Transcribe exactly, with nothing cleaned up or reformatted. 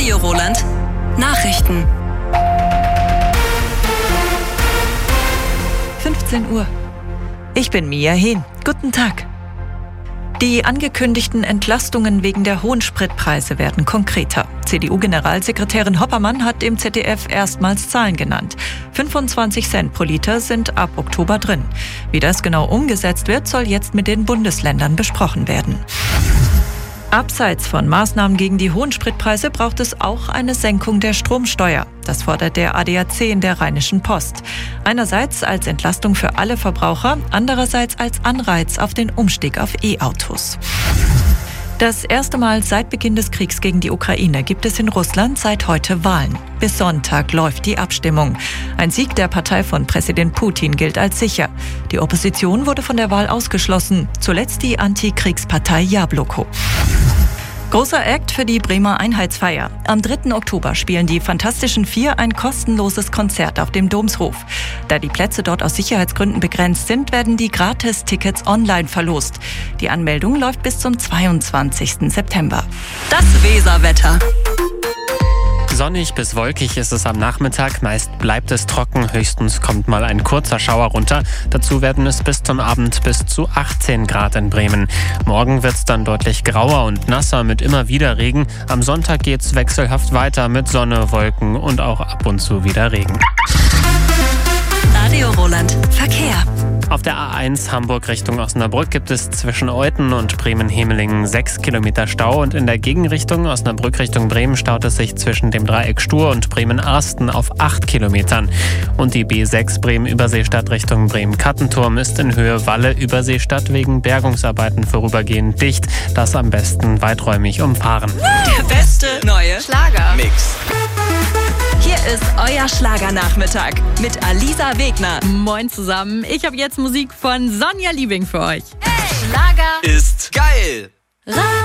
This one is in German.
Radio Roland. Nachrichten. fünfzehn Uhr. Ich bin Mia Hehn. Guten Tag. Die angekündigten Entlastungen wegen der hohen Spritpreise werden konkreter. C D U-Generalsekretärin Hoppermann hat im Z D F erstmals Zahlen genannt. fünfundzwanzig Cent pro Liter sind ab Oktober drin. Wie das genau umgesetzt wird, soll jetzt mit den Bundesländern besprochen werden. Abseits von Maßnahmen gegen die hohen Spritpreise braucht es auch eine Senkung der Stromsteuer. Das fordert der A D A C in der Rheinischen Post. Einerseits als Entlastung für alle Verbraucher, andererseits als Anreiz auf den Umstieg auf E-Autos. Das erste Mal seit Beginn des Kriegs gegen die Ukraine gibt es in Russland seit heute Wahlen. Bis Sonntag läuft die Abstimmung. Ein Sieg der Partei von Präsident Putin gilt als sicher. Die Opposition wurde von der Wahl ausgeschlossen, zuletzt die Antikriegspartei Jabloko. Großer Act für die Bremer Einheitsfeier. Am dritten Oktober spielen die Fantastischen Vier ein kostenloses Konzert auf dem Domshof. Da die Plätze dort aus Sicherheitsgründen begrenzt sind, werden die Gratis-Tickets online verlost. Die Anmeldung läuft bis zum zweiundzwanzigsten September. Das Weserwetter. Sonnig bis wolkig ist es am Nachmittag, meist bleibt es trocken, höchstens kommt mal ein kurzer Schauer runter. Dazu werden es bis zum Abend bis zu achtzehn Grad in Bremen. Morgen wird es dann deutlich grauer und nasser mit immer wieder Regen. Am Sonntag geht es wechselhaft weiter mit Sonne, Wolken und auch ab und zu wieder Regen. Radio Roland. Verkehr. Auf der A eins Hamburg Richtung Osnabrück gibt es zwischen Euthen und Bremen-Hemelingen sechs Kilometer Stau und in der Gegenrichtung Osnabrück Richtung Bremen staut es sich zwischen dem Dreieck Stur und Bremen-Arsten auf acht Kilometern. Und die B sechs Bremen-Überseestadt Richtung Bremen-Kattenturm ist in Höhe Walle-Überseestadt wegen Bergungsarbeiten vorübergehend dicht. Das am besten weiträumig umfahren. Der beste neue Schlager-Mix. Hier ist euer Schlagernachmittag mit Alisa Wegner. Moin zusammen, ich habe jetzt Musik von Sonja Liebing für euch. Hey, Schlager Ist geil.